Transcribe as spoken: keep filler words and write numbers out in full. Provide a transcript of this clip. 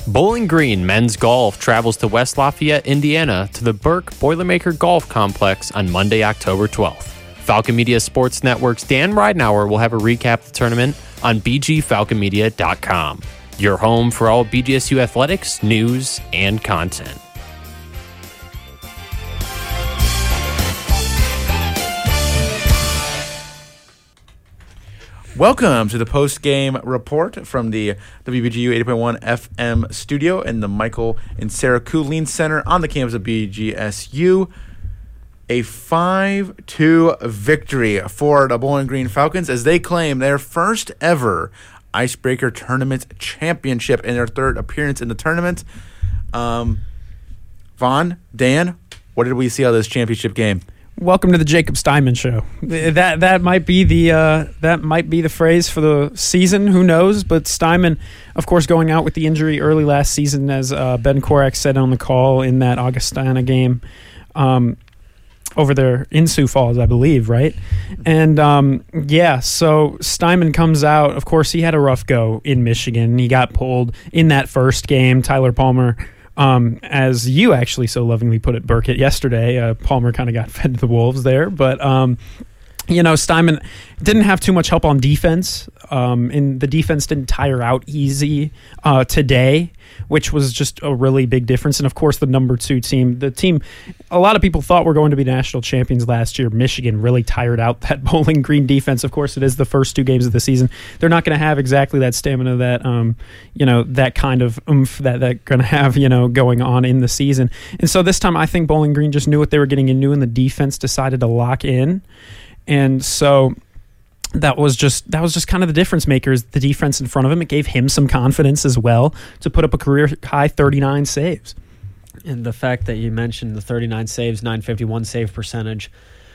Bowling Green Men's Golf travels to West Lafayette, Indiana to the Burke Boilermaker Golf Complex on Monday, October twelfth. Falcon Media Sports Network's Dan Ridenauer will have a recap of the tournament on b g falcon media dot com, your home for all B G S U athletics, news, and content. Welcome to the post-game report from the W B G U eighty point one F M studio in the Michael and Sarah Kulin Center on the campus of B G S U. A five two victory for the Bowling Green Falcons as they claim their first ever Icebreaker Tournament championship in their third appearance in the tournament. Um, Vaughn, Dan, what did we see out of this championship game? Welcome to the Jacob Steinman show. That that might be the uh, that might be the phrase for the season. Who knows? But Steinman, of course, going out with the injury early last season, as uh, Ben Korak said on the call in that Augustana game um, over there in Sioux Falls, I believe, right? And um, yeah, so Steinman comes out. Of course, he had a rough go in Michigan. He got pulled in that first game. Tyler Palmer. Um, as you actually so lovingly put it, Burkett, yesterday, uh, Palmer kind of got fed to the wolves there. But, um, you know, Steinman didn't have too much help on defense, um, and the defense didn't tire out easy uh, today, which was just a really big difference. And, of course, the number two team, the team a lot of people thought were going to be national champions last year, Michigan, really tired out that Bowling Green defense. Of course, it is the first two games of the season. They're not going to have exactly that stamina, that, um, you know, that kind of oomph that they're going to have, you know, going on in the season. And so this time I think Bowling Green just knew what they were getting into, and the defense decided to lock in. And so that was just that was just kind of the difference makers. The defense in front of him, it gave him some confidence as well to put up a career high thirty-nine saves. And the fact that you mentioned the thirty-nine saves, nine fifty-one save percentage,